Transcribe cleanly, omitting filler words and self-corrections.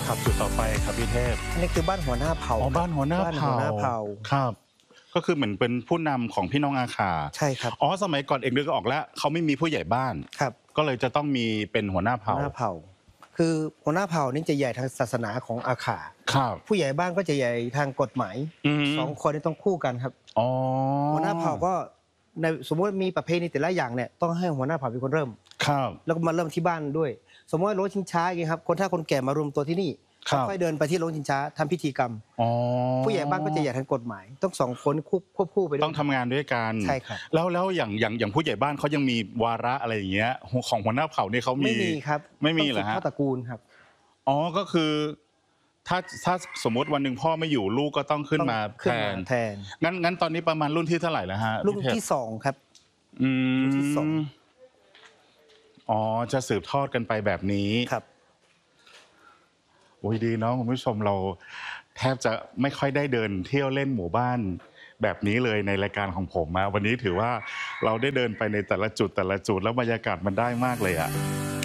ครับจุดต่อไปครับพี่เทพอันนี้คือบ้านหัวหน้าเผ่าอ๋อบ้านหัวหน้าบ้านหัวหน้าเผ่าครับก็คือเหมือนเป็นผู้นำของพี่น้องอาขาใช่ครับอ๋อสมัยก่อนเอกนึกออกแล้วเขาไม่มีผู้ใหญ่บ้านครับก็เลยจะต้องมีเป็นหัวหน้าหัวเผ่าหน้าเผ่าคือหัวหน้าเผ่านี่จะใหญ่ทางศาสนาของอาขาครับผู้ใหญ่บ้านก็จะใหญ่ทางกฎหมายสองคนนี้ต้องคู่กันครับอ๋อหัวหน้าเผ่าก็ในสมมติมีประเพณีแต่ละอย่างเนี่ยต้องให้หัวหน้าเผ่าเป็นคนเริ่มครับแล้วก็มาเริ่มที่บ้านด้วยสมมติว่าโรถชิงช้าอย่างนี้ครับคนถ้าคนแก่มารวมตัวที่นี่ค่อยเดินไปที่โรงชิงช้าทำพิธีกรรมผู้ใหญ่บ้านก็จะใหญ่ทางกฎหมายต้องสองคนควบคู่ไปด้วยต้องทำงานด้วยกันใช่ครับแล้วอย่างผู้ใหญ่บ้านเขายังมีวาระอะไรอย่างเงี้ยของหัวหน้าเผ่านี่เขาไม่มีครับไม่มีเหรอฮะต้องสืบทอดตระกูลครับอ๋อก็คือถ้าสมมติวันหนึ่งพ่อไม่อยู่ลูกก็ต้องขึ้นมาแทนงั้นตอนนี้ประมาณรุ่นที่เท่าไหร่แล้วฮะรุ่นที่2ครับรุ่นที่2 อ๋อจะสืบทอดกันไปแบบนี้ครับโอ้ยดีเนาะคุณผู้ชมเราแทบจะไม่ค่อยได้เดินเที่ยวเล่นหมู่บ้านแบบนี้เลยในรายการของผมวันนี้ถือว่าเราได้เดินไปในแต่ละจุดแล้วบรรยากาศมันได้มากเลย